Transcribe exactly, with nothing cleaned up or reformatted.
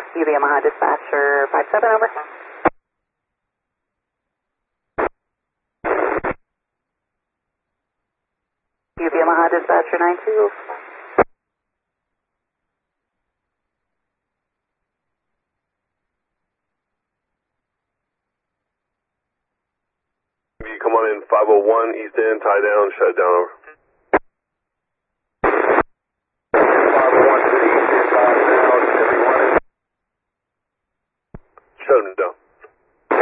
U V Yamaha dispatcher five seven, over. U V Yamaha dispatcher nine two. Come on in, five oh one, East End, tie down, shut it down, over.